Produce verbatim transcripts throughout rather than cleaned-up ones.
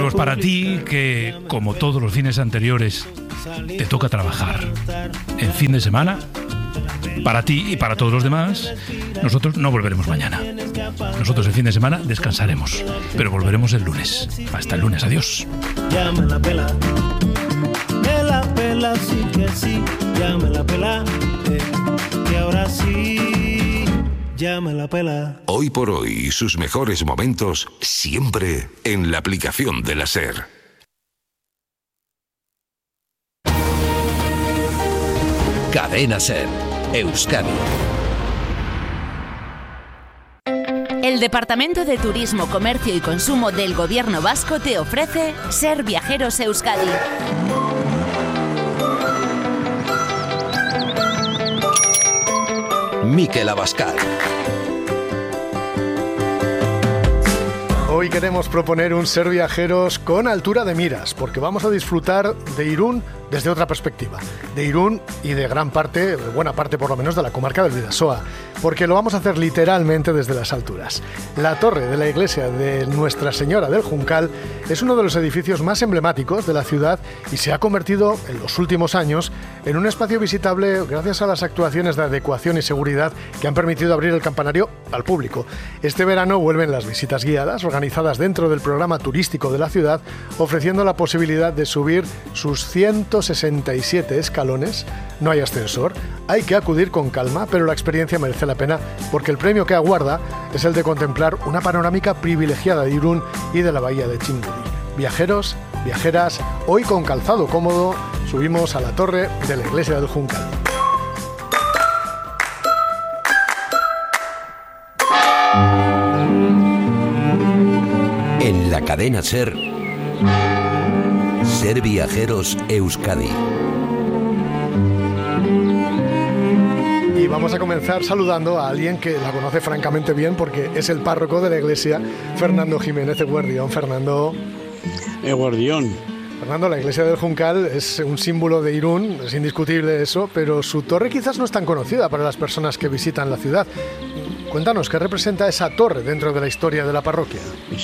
Bueno, pues para ti, que como todos los fines anteriores te toca trabajar en fin de semana, para ti y para todos los demás, nosotros no volveremos mañana. Nosotros el fin de semana descansaremos, pero volveremos el lunes. Hasta el lunes, adiós. Ya me la pela, me la pela, sí que sí, ya me la pela, eh, que ahora sí, ya me la pela. Hoy por hoy, sus mejores momentos siempre en la aplicación de la SER. Cadena SER, Euskadi. El Departamento de Turismo, Comercio y Consumo del Gobierno Vasco te ofrece SER Viajeros Euskadi. Mikel Abascal. Hoy queremos proponer un SER Viajeros con altura de miras, porque vamos a disfrutar de Irún desde otra perspectiva, de Irún y de gran parte, de buena parte por lo menos, de la comarca del Bidasoa, porque lo vamos a hacer literalmente desde las alturas. La torre de la iglesia de Nuestra Señora del Juncal es uno de los edificios más emblemáticos de la ciudad y se ha convertido en los últimos años en un espacio visitable gracias a las actuaciones de adecuación y seguridad que han permitido abrir el campanario al público. Este verano vuelven las visitas guiadas organizadas dentro del programa turístico de la ciudad, ofreciendo la posibilidad de subir sus ciento sesenta y siete escalones. No hay ascensor, hay que acudir con calma, pero la experiencia merece la pena porque el premio que aguarda es el de contemplar una panorámica privilegiada de Irún y de la bahía de Txingudi. Viajeros, viajeras, hoy con calzado cómodo subimos a la torre de la iglesia del Juncal. En la cadena SER, SER Viajeros Euskadi. Y vamos a comenzar saludando a alguien que la conoce francamente bien porque es el párroco de la iglesia, Fernando Jiménez Eguardión. Fernando. Eguardión. Fernando, la iglesia del Juncal es un símbolo de Irún, es indiscutible eso, pero su torre quizás no es tan conocida para las personas que visitan la ciudad. Cuéntanos, ¿qué representa esa torre dentro de la historia de la parroquia?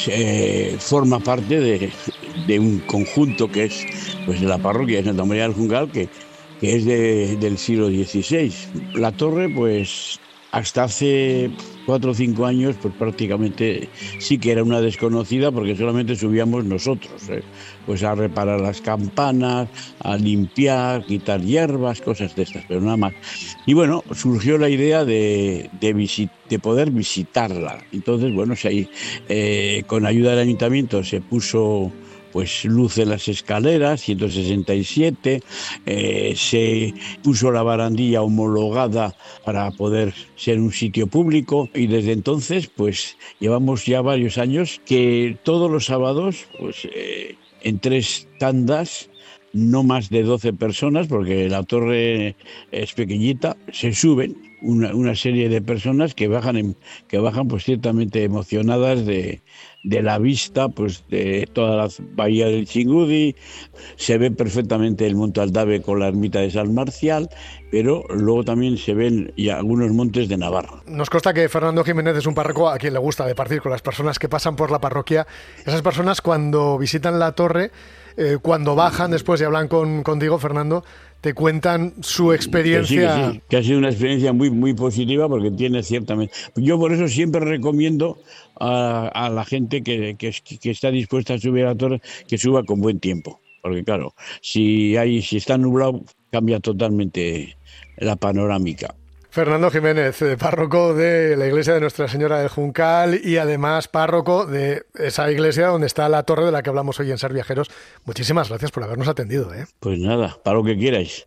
Eh, forma parte de, de un conjunto que es pues, de la parroquia de Santa María del Juncal, que, que es de, del siglo dieciséis. La torre, pues hasta hace cuatro o cinco años, pues prácticamente sí que era una desconocida porque solamente subíamos nosotros, ¿eh? Pues a reparar las campanas, a limpiar, quitar hierbas, cosas de estas, pero nada más. Y bueno, surgió la idea de, de, visit, de poder visitarla. Entonces, bueno, se, eh, con ayuda del ayuntamiento se puso pues luz en las escaleras, ciento sesenta y siete, eh, se puso la barandilla homologada para poder ser un sitio público y desde entonces pues llevamos ya varios años que todos los sábados pues eh, en tres tandas, no más de doce personas, porque la torre es pequeñita, se suben una, una serie de personas que bajan, en, que bajan pues ciertamente emocionadas de, de la vista pues de toda la bahía del Txingudi. Se ve perfectamente el Monte Aldave con la ermita de San Marcial, pero luego también se ven ya algunos montes de Navarra. Nos consta que Fernando Jiménez es un párroco a quien le gusta departir con las personas que pasan por la parroquia. Esas personas cuando visitan la torre, eh, cuando bajan después y hablan con, contigo, Fernando, te cuentan su experiencia. Que sí, que sí, que ha sido una experiencia muy, muy positiva porque tiene ciertamente... Yo por eso siempre recomiendo a, a la gente que, que, que está dispuesta a subir a la torre que suba con buen tiempo. Porque claro, si, hay, si está nublado cambia totalmente la panorámica. Fernando Jiménez, párroco de la iglesia de Nuestra Señora del Juncal y además párroco de esa iglesia donde está la torre de la que hablamos hoy en SER Viajeros. Muchísimas gracias por habernos atendido, ¿eh? Pues nada, para lo que quierais.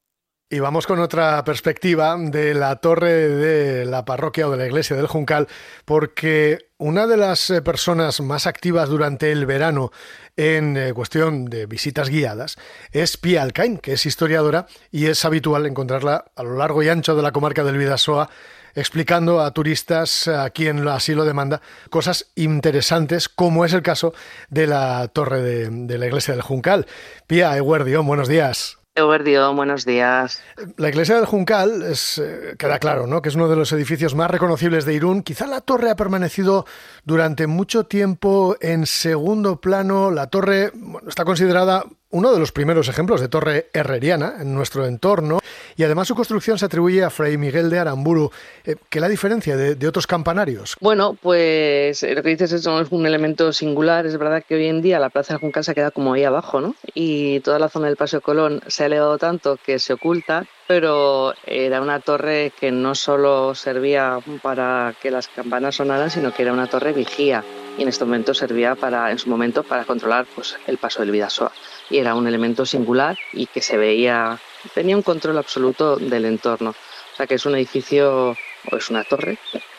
Y vamos con otra perspectiva de la torre de la parroquia o de la iglesia del Juncal, porque una de las personas más activas durante el verano en eh, cuestión de visitas guiadas es Pía Alcaín, que es historiadora y es habitual encontrarla a lo largo y ancho de la comarca del Bidasoa explicando a turistas, a quien así lo demanda, cosas interesantes como es el caso de la torre de, de la iglesia del Juncal. Pía Eguardión, buenos días. Eguerdio, buenos días. La iglesia del Juncal es, eh, queda claro, ¿no?, que es uno de los edificios más reconocibles de Irún. Quizá la torre ha permanecido durante mucho tiempo en segundo plano. La torre, bueno, está considerada uno de los primeros ejemplos de torre herreriana en nuestro entorno, y además su construcción se atribuye a Fray Miguel de Aramburu. Eh, ¿Qué la diferencia de, de otros campanarios? Bueno, pues lo que dices es un elemento singular. Es verdad que hoy en día la Plaza del Juncal se ha quedado como ahí abajo, ¿no? Y toda la zona del Paseo Colón se ha elevado tanto que se oculta, pero era una torre que no solo servía para que las campanas sonaran, sino que era una torre vigía. Y en este momento servía para, en su momento, para controlar pues, el paso del Bidasoa. Y era un elemento singular y que se veía, tenía un control absoluto del entorno. O sea que es un edificio, o es una torre,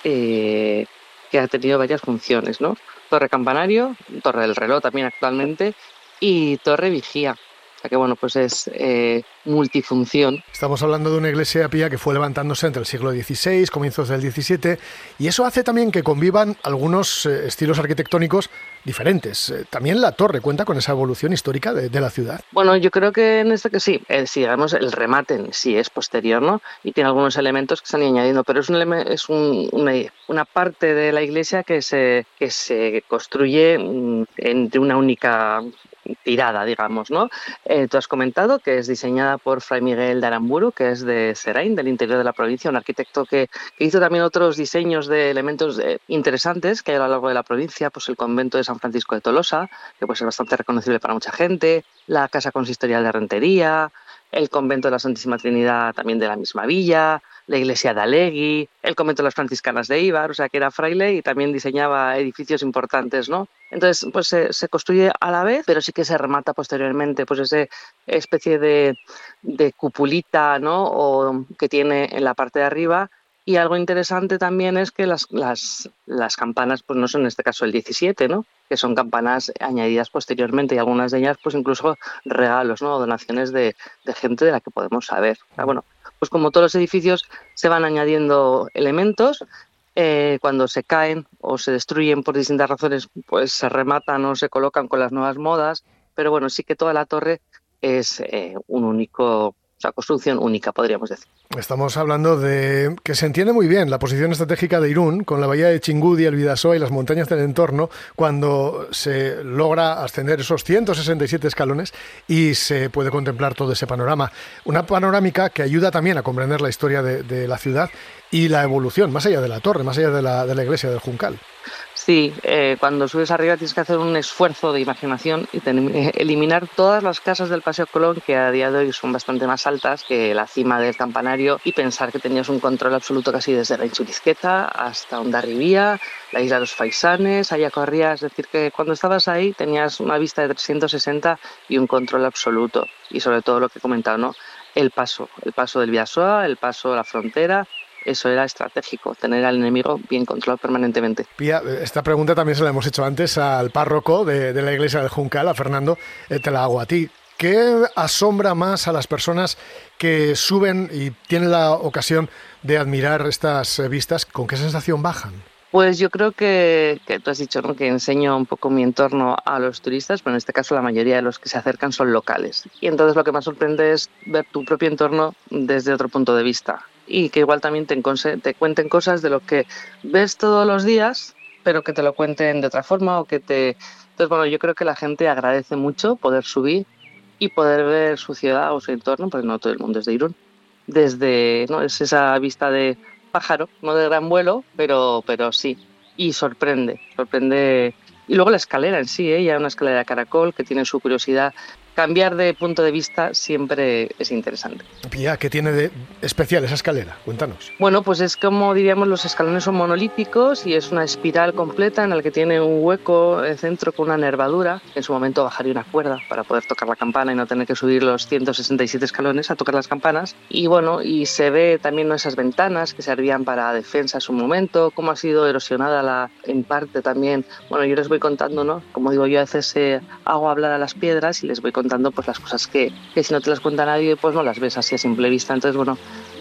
eh, que ha tenido varias funciones, ¿no? Torre campanario, torre del reloj también actualmente, y torre vigía. O sea que bueno, pues es eh, multifunción. Estamos hablando de una iglesia, Pía, que fue levantándose entre el siglo dieciséis, comienzos del diecisiete, y eso hace también que convivan algunos eh, estilos arquitectónicos diferentes. Eh, también la torre cuenta con esa evolución histórica de, de la ciudad. Bueno, yo creo que en este que sí, eh, sí, digamos, el remate en sí es posterior, ¿no? Y tiene algunos elementos que se han ido añadiendo, pero es, un, es un, una, una parte de la iglesia que se, que se construye entre una única tirada, digamos, ¿no? Eh, tú has comentado que es diseñada por Fray Miguel de Aramburu, que es de Serain, del interior de la provincia, un arquitecto que, que hizo también otros diseños de elementos eh, interesantes que hay a lo largo de la provincia, pues el convento de San Francisco de Tolosa, que puede ser bastante reconocible para mucha gente, la casa consistorial de Rentería, el convento de la Santísima Trinidad también de la misma villa, la iglesia de Alegui, el convento de las franciscanas de Ibar, o sea que era fraile y también diseñaba edificios importantes, ¿no? Entonces, pues se, se construye a la vez, pero sí que se remata posteriormente, pues esa especie de, de cupulita, ¿no?, o que tiene en la parte de arriba. Y algo interesante también es que las, las, las campanas pues no son en este caso el diecisiete, ¿no?, que son campanas añadidas posteriormente, y algunas de ellas pues incluso regalos, ¿no?, o donaciones de, de gente de la que podemos saber. O sea, bueno, pues como todos los edificios se van añadiendo elementos. Eh, cuando se caen o se destruyen por distintas razones, pues se rematan o se colocan con las nuevas modas, pero bueno, sí que toda la torre es eh, un único, o sea, construcción única, podríamos decir. Estamos hablando de que se entiende muy bien la posición estratégica de Irún, con la bahía de Chingudi, el Bidasoa y las montañas del entorno, cuando se logra ascender esos ciento sesenta y siete escalones y se puede contemplar todo ese panorama. Una panorámica que ayuda también a comprender la historia de, de la ciudad y la evolución, más allá de la torre, más allá de la, de la iglesia del Juncal. Sí, eh, cuando subes arriba tienes que hacer un esfuerzo de imaginación y ten, eh, eliminar todas las casas del Paseo Colón, que a día de hoy son bastante más altas que la cima del campanario, y pensar que tenías un control absoluto casi desde la Inchurizqueta hasta Hondarribía, la isla de los Faisanes, allá corrías. Es decir, que cuando estabas ahí tenías una vista de trescientos sesenta y un control absoluto. Y sobre todo lo que he comentado, ¿no?, el paso, el paso del Bidasoa, el paso de la frontera. Eso era estratégico, tener al enemigo bien controlado permanentemente. Pía, esta pregunta también se la hemos hecho antes al párroco de, de la iglesia del Juncal, a Fernando. Eh, te la hago a ti. ¿Qué asombra más a las personas que suben y tienen la ocasión de admirar estas vistas? ¿Con qué sensación bajan? Pues yo creo que, que tú has dicho, ¿no?, que enseño un poco mi entorno a los turistas, pero en este caso la mayoría de los que se acercan son locales. Y entonces lo que más sorprende es ver tu propio entorno desde otro punto de vista. Y que igual también te, te cuenten cosas de lo que ves todos los días, pero que te lo cuenten de otra forma o que te... Entonces, bueno, yo creo que la gente agradece mucho poder subir y poder ver su ciudad o su entorno, porque no todo el mundo es de Irún. Desde, ¿no?, es esa vista de pájaro, no de gran vuelo, pero, pero sí. Y sorprende, sorprende. Y luego la escalera en sí, ¿eh? Ya una escalera de caracol que tiene su curiosidad. Cambiar de punto de vista siempre es interesante. Pía, ¿qué tiene de especial esa escalera? Cuéntanos. Bueno, pues es como diríamos, los escalones son monolíticos y es una espiral completa en la que tiene un hueco en centro con una nervadura. En su momento bajaría una cuerda para poder tocar la campana y no tener que subir los ciento sesenta y siete escalones a tocar las campanas. Y bueno, y se ve también, ¿no?, esas ventanas que servían para defensa en su momento, cómo ha sido erosionada la, en parte también. Bueno, yo les voy contando, ¿no? Como digo yo, a veces eh, hago hablar a las piedras y les voy contando pues las cosas que, que si no te las cuenta nadie pues no las ves así a simple vista. Entonces, bueno,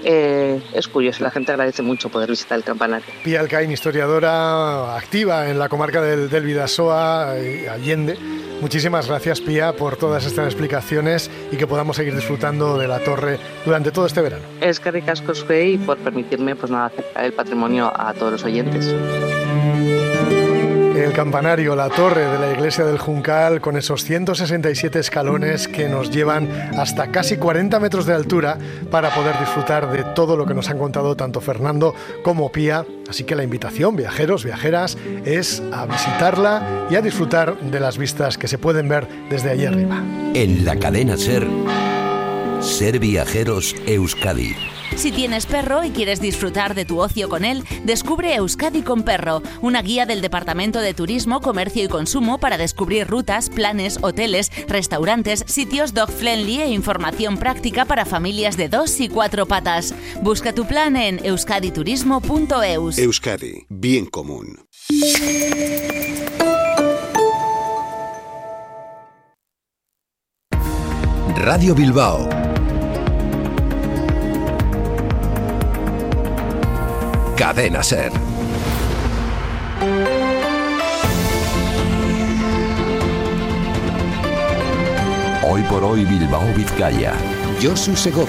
eh, es curioso, la gente agradece mucho poder visitar el campanario. Pía Alcaín, historiadora activa en la comarca del, del Bidasoa y Allende. Muchísimas gracias, Pía, por todas estas explicaciones y que podamos seguir disfrutando de la torre durante todo este verano. Es que ricasco y por permitirme pues nada, acercar el patrimonio a todos los oyentes. El campanario, la torre de la iglesia del Juncal, con esos ciento sesenta y siete escalones que nos llevan hasta casi cuarenta metros de altura para poder disfrutar de todo lo que nos han contado tanto Fernando como Pía. Así que la invitación, viajeros, viajeras, es a visitarla y a disfrutar de las vistas que se pueden ver desde allí arriba. En la cadena SER, Ser Viajeros Euskadi. Si tienes perro y quieres disfrutar de tu ocio con él, descubre Euskadi con Perro, una guía del Departamento de Turismo, Comercio y Consumo para descubrir rutas, planes, hoteles, restaurantes, sitios dog-friendly e información práctica para familias de dos y cuatro patas. Busca tu plan en euskaditurismo punto eus. Euskadi, bien común. Radio Bilbao. Cadena SER. Hoy por hoy Bilbao, Vizcaya. Josu Segovia.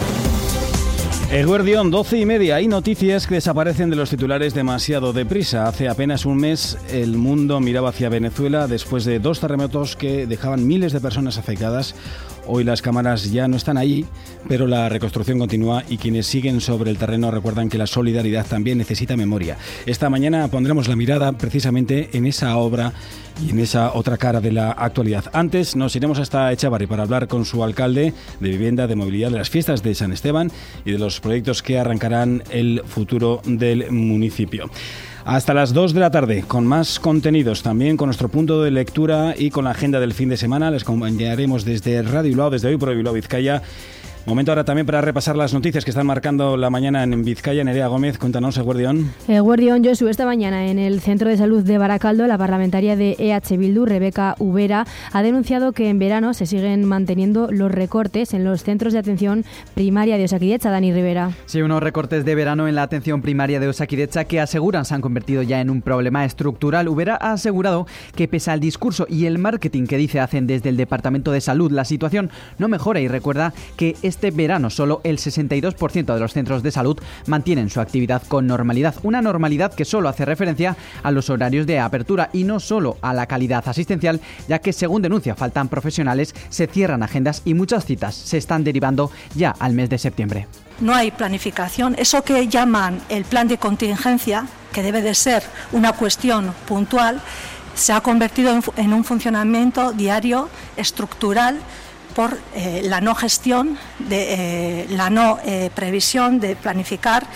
Eguerdión, doce y media. Hay noticias que desaparecen de los titulares demasiado deprisa. Hace apenas un mes el mundo miraba hacia Venezuela después de dos terremotos que dejaban miles de personas afectadas. Hoy las cámaras ya no están ahí, pero la reconstrucción continúa y quienes siguen sobre el terreno recuerdan que la solidaridad también necesita memoria. Esta mañana pondremos la mirada precisamente en esa obra y en esa otra cara de la actualidad. Antes nos iremos hasta Echavarri para hablar con su alcalde de vivienda, de movilidad, de las fiestas de San Esteban y de los proyectos que arrancarán el futuro del municipio. Hasta las dos de la tarde, con más contenidos, también con nuestro punto de lectura y con la agenda del fin de semana. Les acompañaremos desde Radio Bilbao, desde hoy por hoy Bilbao, Vizcaya. Momento ahora también para repasar las noticias que están marcando la mañana en Vizcaya. Nerea Gómez, cuéntanos, Eguerdión. Eguerdión, Josu, esta mañana en el Centro de Salud de Baracaldo, la parlamentaria de E H Bildu, Rebeca Ubera, ha denunciado que en verano se siguen manteniendo los recortes en los centros de atención primaria de Osakidetza. Dani Rivera. Sí, unos recortes de verano en la atención primaria de Osakidetza que aseguran se han convertido ya en un problema estructural. Ubera ha asegurado que pese al discurso y el marketing que dice hacen desde el Departamento de Salud, la situación no mejora y recuerda que este verano solo el sesenta y dos por ciento de los centros de salud mantienen su actividad con normalidad. Una normalidad que solo hace referencia a los horarios de apertura y no solo a la calidad asistencial, ya que según denuncia faltan profesionales, se cierran agendas y muchas citas se están derivando ya al mes de septiembre. No hay planificación. Eso que llaman el plan de contingencia, que debe de ser una cuestión puntual, se ha convertido en, en un funcionamiento diario, estructural, por eh, la no gestión, de, eh, la no eh, previsión de planificar,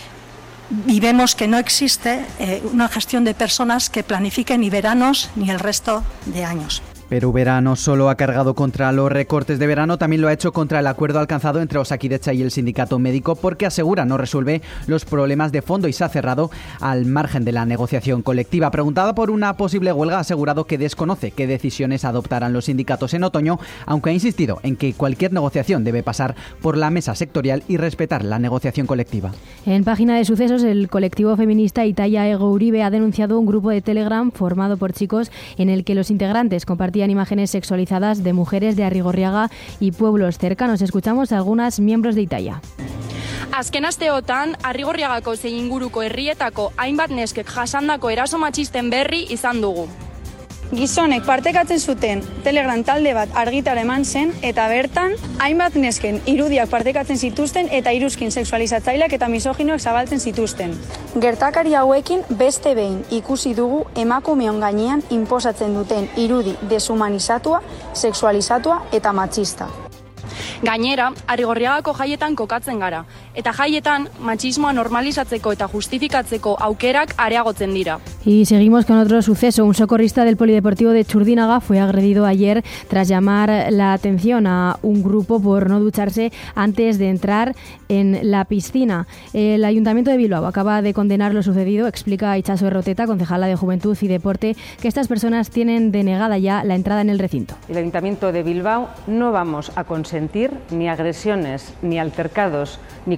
y vemos que no existe eh, una gestión de personas que planifiquen ni veranos ni el resto de años. Pero Ubera no solo ha cargado contra los recortes de verano, también lo ha hecho contra el acuerdo alcanzado entre Osakidetza y el sindicato médico, porque asegura no resuelve los problemas de fondo y se ha cerrado al margen de la negociación colectiva. Preguntada por una posible huelga, ha asegurado que desconoce qué decisiones adoptarán los sindicatos en otoño, aunque ha insistido en que cualquier negociación debe pasar por la mesa sectorial y respetar la negociación colectiva. En página de sucesos, el colectivo feminista Itaia Ego Uribe ha denunciado un grupo de Telegram formado por chicos en el que los integrantes compartían imágenes sexualizadas de mujeres de Arrigorriaga y pueblos cercanos. Escuchamos a algunas miembros de Itaia. Azken asteotan, Arrigorriagako zein inguruko herrietako hainbat neskek jasandako eraso matxisten berri izan dugu. Gizonek partekatzen zuten Telegram talde bat argitara eman zen eta bertan hainbat nesken irudiak partekatzen zituzten eta iruzkin sexualizatzaileak eta misoginoak zabaltzen zituzten. Gertakari hauekin beste behin ikusi dugu emakumeon gainean inposatzen duten irudi deshumanizatua, sexualizatua eta matxista. Gainera, Arrigorriagako jaietan kokatzen gara, eta jaietan matxismoa normalizatzeko eta justifikatzeko aukerak areagotzen dira. Y seguimos con otro suceso. Un socorrista del Polideportivo de Txurdinaga fue agredido ayer tras llamar la atención a un grupo por no ducharse antes de entrar en la piscina. El Ayuntamiento de Bilbao acaba de condenar lo sucedido. Explica Itxaso Erroteta, concejala de Juventud y Deporte, que estas personas tienen denegada ya la entrada en el recinto. El Ayuntamiento de Bilbao no vamos a consentir ni agresiones, ni altercados, ni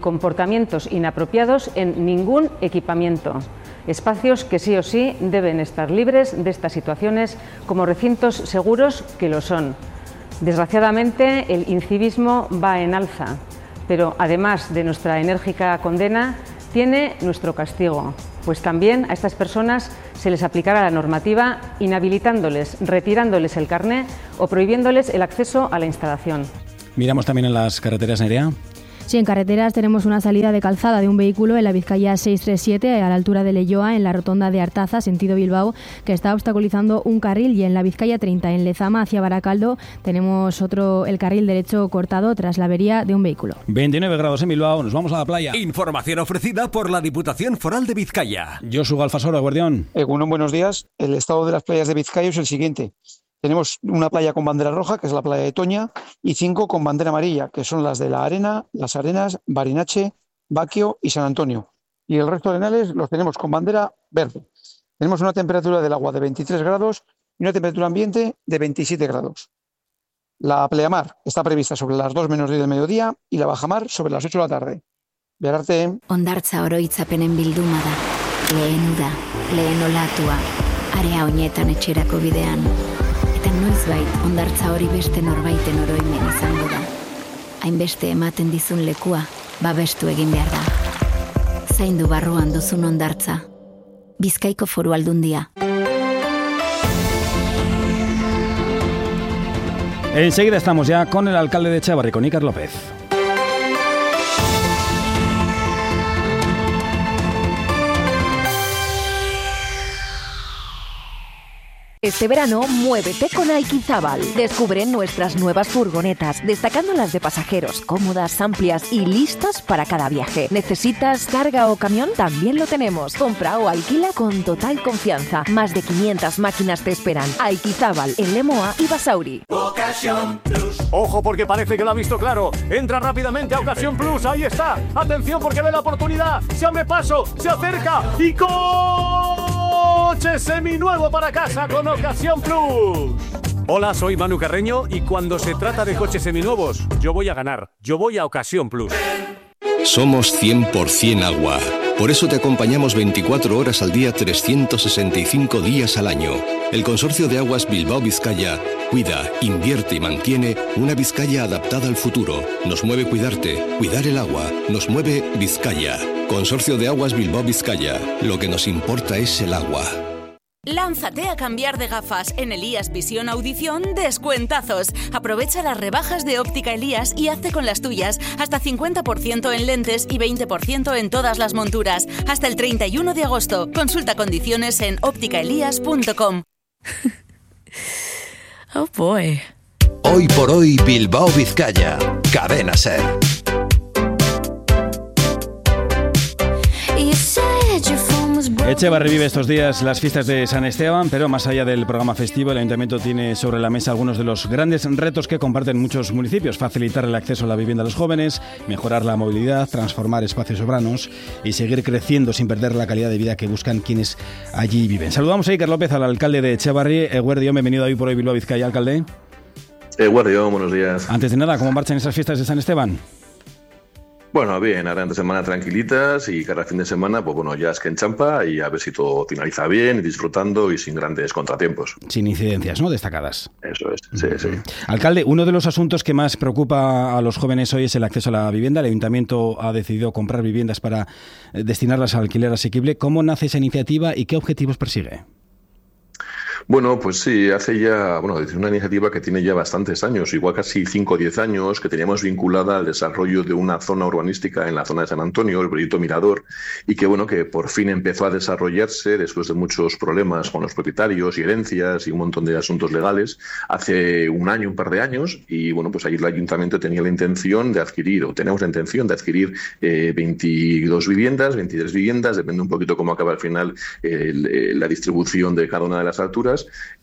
comportamientos inapropiados en ningún equipamiento. Espacios que sí o sí deben estar libres de estas situaciones como recintos seguros que lo son. Desgraciadamente, el incivismo va en alza, pero además de nuestra enérgica condena, tiene nuestro castigo, pues también a estas personas se les aplicará la normativa inhabilitándoles, retirándoles el carné o prohibiéndoles el acceso a la instalación. Miramos también en las carreteras, Nerea. Sí, en carreteras tenemos una salida de calzada de un vehículo en la Vizcaya seiscientos treinta y siete a la altura de Leioa, en la rotonda de Artaza, sentido Bilbao, que está obstaculizando un carril, y en la Vizcaya treinta en Lezama hacia Baracaldo tenemos otro, el carril derecho cortado tras la avería de un vehículo. veintinueve grados en Bilbao, nos vamos a la playa. Información ofrecida por la Diputación Foral de Vizcaya. Josu Galfasoro, Guardión. Egunon, buenos días. El estado de las playas de Vizcaya es el siguiente. Tenemos una playa con bandera roja, que es la playa de Toña, y cinco con bandera amarilla, que son las de La Arena, Las Arenas, Barinache, Baquio y San Antonio. Y el resto de arenales los tenemos con bandera verde. Tenemos una temperatura del agua de veintitrés grados y una temperatura ambiente de veintisiete grados. La pleamar está prevista sobre las dos menos diez del mediodía y la bajamar sobre las ocho de la tarde. Behararte. Hondartza oroitzapenen bilduma da, lehen uda, lehen olatua, area honetan etxerako bidean. Eta noizbait hondartza hori beste norbaiten oroimen izango da. Hainbeste ematen dizun lekua, babestu egin behar da. Zaindu barruan duzun hondartza. Bizkaiko Foru Aldundia. Enseguida estamos ya con el alcalde de Etxebarri, con Iker López. Este verano, muévete con Aikizábal. Descubre nuestras nuevas furgonetas, destacando las de pasajeros, cómodas, amplias y listas para cada viaje. ¿Necesitas carga o camión? También lo tenemos. Compra o alquila con total confianza. Más de quinientas máquinas te esperan. Aikizábal, en Lemoa y Basauri. Ocasión Plus. Ojo, porque parece que lo ha visto claro. Entra rápidamente a Ocasión Plus. Ahí está. Atención, porque ve la oportunidad. Se abre paso, se acerca y coche seminuevo para casa con Ocasión Plus. Hola, soy Manu Carreño y cuando se trata de coches seminuevos, yo voy a ganar. Yo voy a Ocasión Plus. Somos cien por ciento agua. Por eso te acompañamos veinticuatro horas al día, trescientos sesenta y cinco días al año. El Consorcio de Aguas Bilbao Vizcaya cuida, invierte y mantiene una Vizcaya adaptada al futuro. Nos mueve cuidarte, cuidar el agua. Nos mueve Vizcaya. Consorcio de Aguas Bilbao Vizcaya. Lo que nos importa es el agua. Lánzate a cambiar de gafas. En Elías Visión Audición, descuentazos. Aprovecha las rebajas de Óptica Elías y hazte con las tuyas. Hasta cincuenta por ciento en lentes y veinte por ciento en todas las monturas. Hasta el treinta y uno de agosto. Consulta condiciones en óptica elías punto com. Oh boy. Hoy por hoy Bilbao Vizcaya. Cadena SER. Etxebarri vive estos días las fiestas de San Esteban, pero más allá del programa festivo, el Ayuntamiento tiene sobre la mesa algunos de los grandes retos que comparten muchos municipios: facilitar el acceso a la vivienda a los jóvenes, mejorar la movilidad, transformar espacios urbanos y seguir creciendo sin perder la calidad de vida que buscan quienes allí viven. Saludamos a Iker López, al alcalde de Etxebarri. Eguerdión, bienvenido a Hoy por Hoy Bilbao Vizcaya, alcalde. Eguerdión, buenos días. Antes de nada, ¿cómo marchan esas fiestas de San Esteban? Bueno, bien, ahora de semana tranquilitas y cada fin de semana, pues bueno, ya es que enchampa y a ver si todo finaliza bien y disfrutando y sin grandes contratiempos. Sin incidencias, ¿no?, destacadas. Eso es, sí, sí. Alcalde, uno de los asuntos que más preocupa a los jóvenes hoy es el acceso a la vivienda. El Ayuntamiento ha decidido comprar viviendas para destinarlas al alquiler asequible. ¿Cómo nace esa iniciativa y qué objetivos persigue? Bueno, pues sí, hace ya, bueno, es una iniciativa que tiene ya bastantes años, igual casi cinco o diez años, que teníamos vinculada al desarrollo de una zona urbanística en la zona de San Antonio, el proyecto Mirador, y que bueno, que por fin empezó a desarrollarse después de muchos problemas con los propietarios y herencias y un montón de asuntos legales, hace un año, un par de años, y bueno, pues ahí el Ayuntamiento tenía la intención de adquirir, o tenemos la intención de adquirir eh, veintidós viviendas, veintitrés viviendas, depende un poquito cómo acaba al final eh, la distribución de cada una de las alturas, viviendas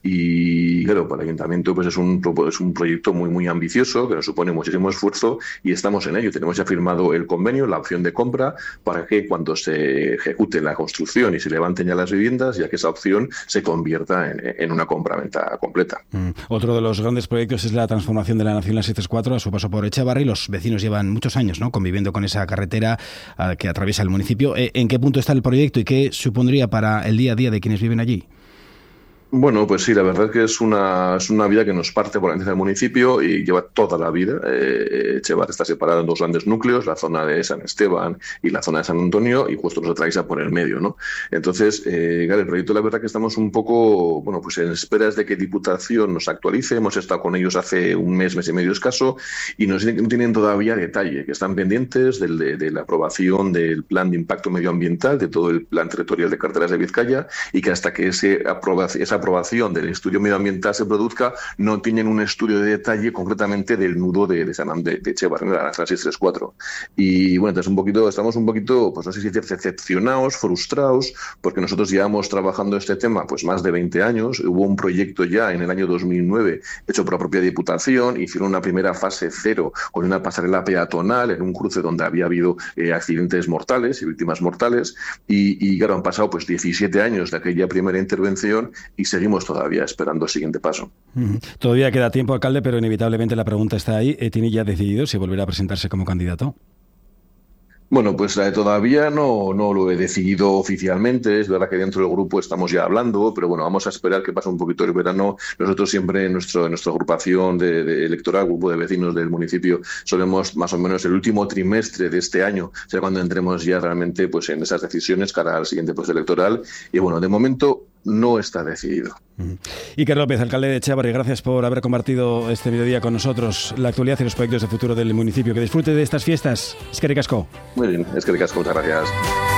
y claro, para el ayuntamiento pues es un, es un proyecto muy muy ambicioso que nos supone muchísimo esfuerzo y estamos en ello. Tenemos ya firmado el convenio, la opción de compra, para que cuando se ejecute la construcción y se levanten ya las viviendas, ya que esa opción se convierta en, en una compra-venta completa. Mm. Otro de los grandes proyectos es la transformación de la Nacional seiscientos treinta y cuatro a su paso por Echevarri. Los vecinos llevan muchos años, ¿no?, conviviendo con esa carretera uh, que atraviesa el municipio. ¿En qué punto está el proyecto y qué supondría para el día a día de quienes viven allí? Bueno, pues sí, la verdad es que es una, es una vía que nos parte por la dentro del municipio y lleva toda la vida. Eh, Echevarri está separado en dos grandes núcleos, la zona de San Esteban y la zona de San Antonio, y justo nos atraviesa por el medio, ¿no? Entonces, eh, claro, el proyecto, la verdad que estamos un poco, bueno, pues en esperas de que Diputación nos actualice. Hemos estado con ellos hace un mes, mes y medio escaso, y nos no tienen todavía detalle, que están pendientes del, de, de la aprobación del plan de impacto medioambiental, de todo el plan territorial de carreteras de Vizcaya, y que hasta que ese aprobación, esa aprobación del estudio medioambiental se produzca, no tienen un estudio de detalle concretamente del nudo de, de, San, de, de Echevarri, la Nacional seiscientos treinta y cuatro. Y bueno, entonces un poquito, estamos un poquito, pues no sé si decir decepcionados, frustrados, porque nosotros llevamos trabajando este tema pues más de veinte años. Hubo un proyecto ya en el año dos mil nueve hecho por la propia Diputación, hicieron una primera fase cero con una pasarela peatonal en un cruce donde había habido eh, accidentes mortales y víctimas mortales, y, y claro, han pasado pues diecisiete años de aquella primera intervención y seguimos todavía esperando el siguiente paso. Uh-huh. Todavía queda tiempo, alcalde, pero inevitablemente la pregunta está ahí. ¿Tiene ya decidido si volverá a presentarse como candidato? Bueno, pues eh, todavía no, no lo he decidido oficialmente. Es verdad que dentro del grupo estamos ya hablando, pero bueno, vamos a esperar que pase un poquito el verano. Nosotros siempre en, nuestro, en nuestra agrupación de, de electoral, grupo de vecinos del municipio, solemos más o menos el último trimestre de este año, será cuando entremos ya realmente pues en esas decisiones cara al siguiente proceso electoral. Y bueno, de momento no está decidido. Uh-huh. Iker López, alcalde de Echevarri, gracias por haber compartido este mediodía con nosotros la actualidad y los proyectos de futuro del municipio. Que disfrute de estas fiestas. Eskerrik asko. Muy bien, eskerrik asko, muchas gracias.